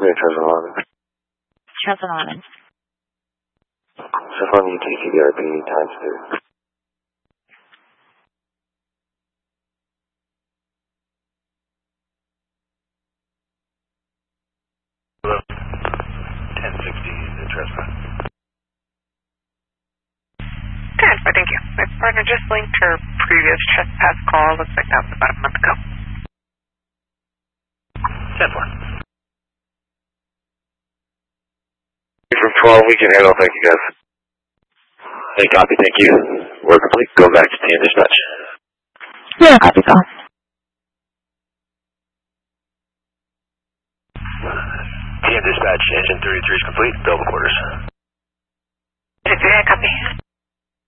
Transylvania. So far, you TCDRP times 2. Hello. 1060 the Trespass. Good, thank you. My partner just linked her previous trespass call. Looks like that was about a month ago. 10-4. From 12, we can handle. Thank you, guys. Hey, copy. Thank you. We're complete. Go back to TN dispatch. Yeah, copy, call. TN dispatch, engine 33 is complete. Bill